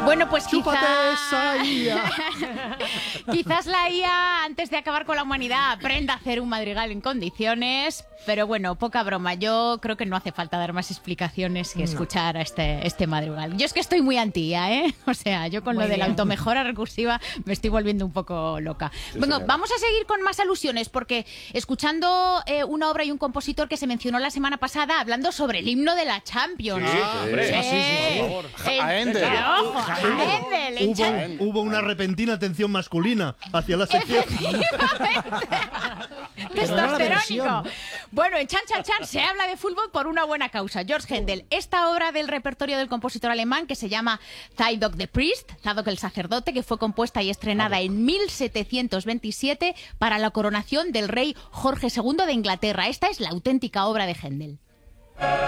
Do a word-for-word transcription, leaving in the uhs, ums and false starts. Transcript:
Bueno, pues ¡Chúpate quizá... esa I A! Quizás la I A, antes de acabar con la humanidad, aprenda a hacer un madrigal en condiciones. Pero bueno, poca broma. Yo creo que no hace falta dar más explicaciones que escuchar a este, este madrigal. Yo es que estoy muy anti I A, ¿eh? O sea, yo con Muy lo de la bien. automejora recursiva me estoy volviendo un poco loca. Sí, Bueno, señora. vamos a seguir con más alusiones, porque escuchando eh, una obra y un compositor que se mencionó la semana pasada hablando sobre el himno de la Champions. Sí, Ah, hombre. Sí. sí, sí, por favor. Eh, A Ender. eh, ojo, a Ender, el Hubo, Chan- hubo una repentina tensión masculina hacia la sección. Testosterónico. Bueno, en Chan Chan Chan se habla de fútbol por una buena causa. George Händel, esta obra del repertorio del compositor alemán que se llama Zadok the Priest, Zadok el sacerdote, que fue compuesta y estrenada en mil setecientos veintisiete para la coronación del rey Jorge segundo de Inglaterra. Esta es la auténtica obra de Händel.